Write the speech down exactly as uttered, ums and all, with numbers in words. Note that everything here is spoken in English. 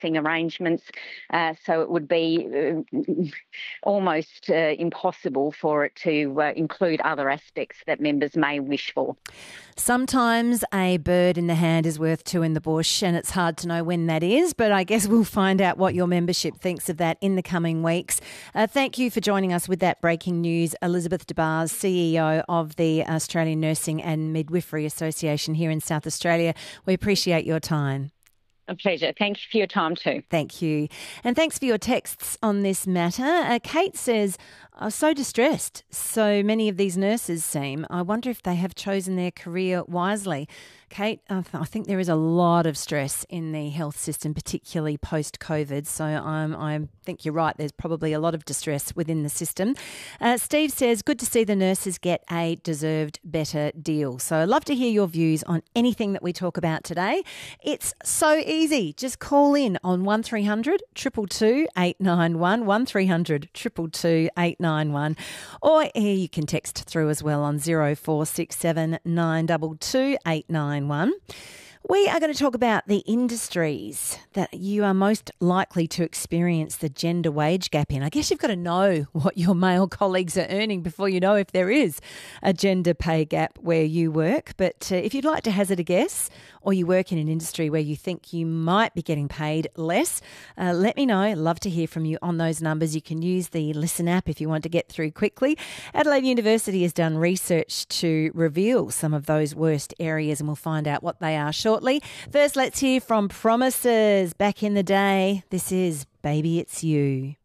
licensing arrangements, uh, so it would be uh, almost uh, impossible for it to uh, include other aspects that members may wish for. Sometimes a bird in the hand is worth two in the bush, and it's hard to know when that is, but I guess we'll find out what your membership thinks of that in the coming weeks. Uh, thank you for joining us with that breaking news. Elizabeth de Bars, C E O of the Australian Nursing and Midwifery Association here in South Australia. We appreciate your time. A pleasure. Thank you for your time too. Thank you. And thanks for your texts on this matter. Uh, Kate says, I'm so distressed. So many of these nurses seem. I wonder if they have chosen their career wisely. Kate, I, th- I think there is a lot of stress in the health system, particularly post-COVID. So I'm, I think you're right. There's probably a lot of distress within the system. Uh, Steve says, good to see the nurses get a deserved better deal. So I'd love to hear your views on anything that we talk about today. It's so easy. Just call in on one three hundred, two two two, eight nine one, one three hundred, two two two, eight nine one. Or here you can text through as well on zero four six seven, nine two two, eight nine one. We are going to talk about the industries that you are most likely to experience the gender wage gap in. I guess you've got to know what your male colleagues are earning before you know if there is a gender pay gap where you work. But uh, if you'd like to hazard a guess, or you work in an industry where you think you might be getting paid less, uh, let me know. I'd love to hear from you on those numbers. You can use the Listen app if you want to get through quickly. Adelaide University has done research to reveal some of those worst areas, and we'll find out what they are shortly. First, let's hear from Promises. Back in the day, this is Baby It's You.